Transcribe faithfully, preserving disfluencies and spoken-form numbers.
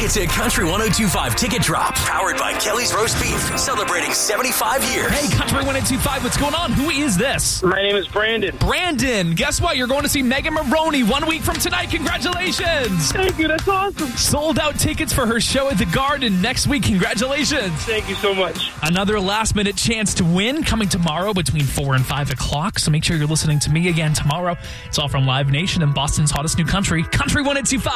It's a Country one oh two point five ticket drop, powered by Kelly's Roast Beef, celebrating seventy-five years. Hey, Country one oh two point five, what's going on? Who is this? My name is Brandon. Brandon, guess what? You're going to see Megan Maroney one week from tonight. Congratulations. Thank you. That's awesome. Sold out tickets for her show at the Garden next week. Congratulations. Thank you so much. Another last-minute chance to win coming tomorrow between four and five o'clock. So make sure you're listening to me again tomorrow. It's all from Live Nation and Boston's hottest new country, Country one oh two point five.